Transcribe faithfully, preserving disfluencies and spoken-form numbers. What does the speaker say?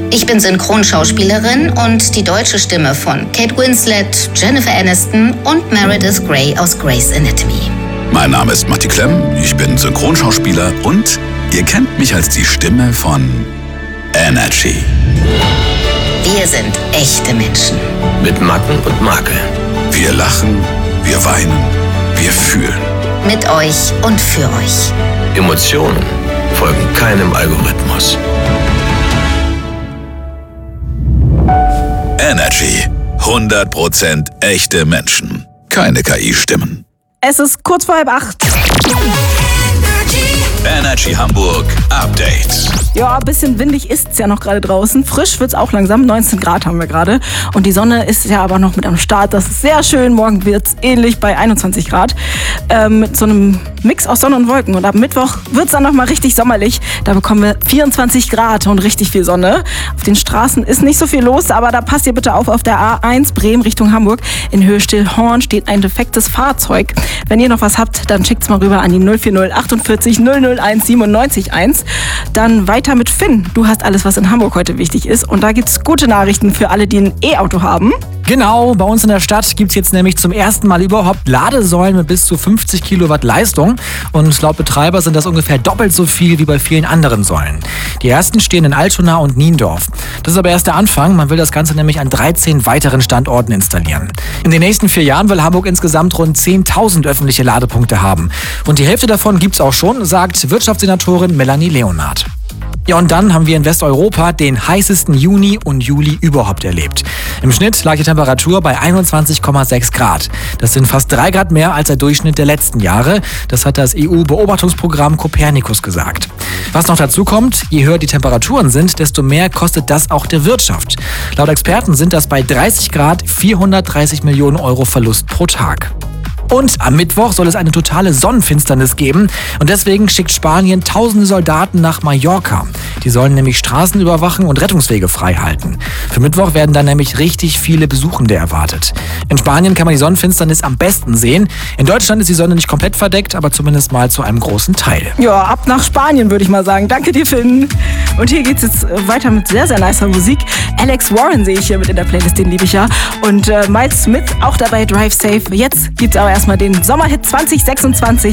Ich bin Synchronschauspielerin und die deutsche Stimme von Kate Winslet, Jennifer Aniston und Meredith Grey aus Grey's Anatomy. Mein Name ist Matti Klemm, ich bin Synchronschauspieler und ihr kennt mich als die Stimme von Energy. Wir sind echte Menschen. Mit Macken und Makeln. Wir lachen, wir weinen, wir fühlen. Mit euch und für euch. Emotionen folgen keinem Algorithmus. Energy. hundert Prozent echte Menschen. Keine K I-Stimmen. Es ist kurz vor halb acht. Energy Hamburg Update. Ja, ein bisschen windig ist es ja noch gerade draußen. Frisch wird es auch langsam. neunzehn Grad haben wir gerade. Und die Sonne ist ja aber noch mit am Start. Das ist sehr schön. Morgen wird es ähnlich bei einundzwanzig Grad. Ähm, mit so einem Mix aus Sonne und Wolken. Und ab Mittwoch wird es dann nochmal richtig sommerlich. Da bekommen wir vierundzwanzig Grad und richtig viel Sonne. Auf den Straßen ist nicht so viel los, aber da passt ihr bitte auf. Auf der A eins Bremen Richtung Hamburg in Höhe Stillhorn steht ein defektes Fahrzeug. Wenn ihr noch was habt, dann schickt's mal rüber an die null vier null achtundvierzig null null eins siebenundneunzig eins. Dann weiter mit Finn. Du hast alles, was in Hamburg heute wichtig ist. Und da gibt's gute Nachrichten für alle, die ein E-Auto haben. Genau, bei uns in der Stadt gibt es jetzt nämlich zum ersten Mal überhaupt Ladesäulen mit bis zu fünfzig Kilowatt Leistung. Und laut Betreiber sind das ungefähr doppelt so viel wie bei vielen anderen Säulen. Die ersten stehen in Altona und Niendorf. Das ist aber erst der Anfang. Man will das Ganze nämlich an dreizehn weiteren Standorten installieren. In den nächsten vier Jahren will Hamburg insgesamt rund zehntausend öffentliche Ladepunkte haben. Und die Hälfte davon gibt es auch schon, sagt Wirtschaftssenatorin Melanie Leonard. Ja, und dann haben wir in Westeuropa den heißesten Juni und Juli überhaupt erlebt. Im Schnitt lag die Temperatur bei einundzwanzig Komma sechs Grad. Das sind fast drei Grad mehr als der Durchschnitt der letzten Jahre. Das hat das E U-Beobachtungsprogramm Copernicus gesagt. Was noch dazu kommt, je höher die Temperaturen sind, desto mehr kostet das auch der Wirtschaft. Laut Experten sind das bei dreißig Grad vierhundertdreißig Millionen Euro Verlust pro Tag. Und am Mittwoch soll es eine totale Sonnenfinsternis geben. Und deswegen schickt Spanien tausende Soldaten nach Mallorca. Die sollen nämlich Straßen überwachen und Rettungswege frei halten. Für Mittwoch werden dann nämlich richtig viele Besuchende erwartet. In Spanien kann man die Sonnenfinsternis am besten sehen. In Deutschland ist die Sonne nicht komplett verdeckt, aber zumindest mal zu einem großen Teil. Ja, ab nach Spanien würde ich mal sagen. Danke dir, Finn. Und hier geht's jetzt weiter mit sehr, sehr nicer Musik. Alex Warren sehe ich hier mit in der Playlist, den liebe ich ja. Und äh, Miles Smith auch dabei, Drive Safe. Jetzt gibt's aber erstmal den Sommerhit zwanzig sechsundzwanzig.